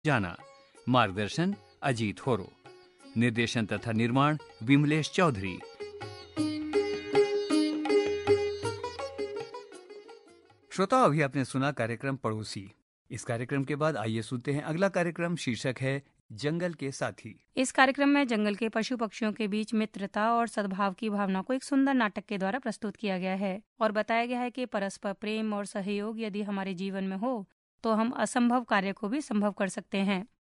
जाना। मार्गदर्शन अजीत होरो। निर्देशन तथा निर्माण विमलेश चौधरी। श्रोताओ, अभी आपने सुना कार्यक्रम पड़ोसी। इस कार्यक्रम के बाद आइए सुनते हैं अगला कार्यक्रम। शीर्षक है जंगल के साथी। इस कार्यक्रम में जंगल के पशु पक्षियों के बीच मित्रता और सद्भाव की भावना को एक सुंदर नाटक के द्वारा प्रस्तुत किया गया है और बताया गया है कि परस्पर प्रेम और सहयोग यदि हमारे जीवन में हो तो हम असंभव कार्य को भी संभव कर सकते हैं।